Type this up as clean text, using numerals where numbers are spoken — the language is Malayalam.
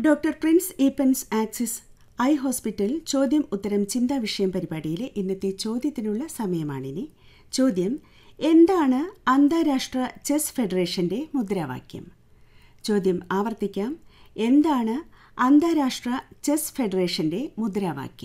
Doctor Prince Eappen's axis eye hospital ചോദ്യം ഉത്തരം ചിന്താ വിഷയം പരിപാടിയിലെ ഇന്നത്തെ ചോദ്യത്തിനുള്ള സമയമാണിനി. ചോദ്യം: എന്താണ് അന്താരാഷ്ട്ര ചെസ് ഫെഡറേഷന്റെ മുദ്രാവാക്യം? ചോദ്യം ആവർത്തിക്കാം. എന്താണ് അന്താരാഷ്ട്ര ചെസ് ഫെഡറേഷന്റെ മുദ്രാവാക്യം?